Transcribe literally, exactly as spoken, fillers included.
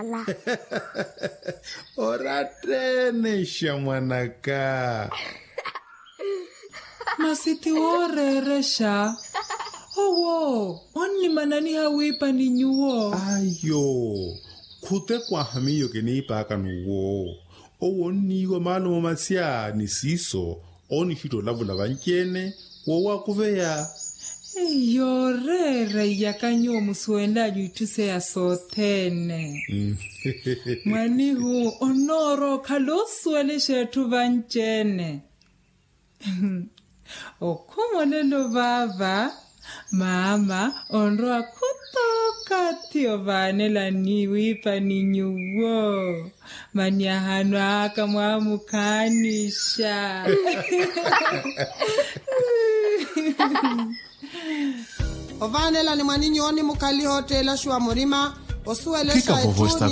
mala. Oratene shamanaka. Masiti ore resha. Owo, onni manani hawipa ni nyuo. Ayo, kute kwa hamiyo kene ipaka nuwo. Owo nigo malo masia ni siso. Oni hito lavu lavanchene. Wawa kuveya. Yore ya kanyo muswenda jutuse ya sotene. Mwani hu onoro kaloswele shetu vanchene. Okumolelo baba, mama onroa kutoka tio vanela niwipa ninyuwo. Manyahano aka mwamukanisha. Ovanela ni mwaninyo ni mukali hotela shua murima. Osuele Kika vovosta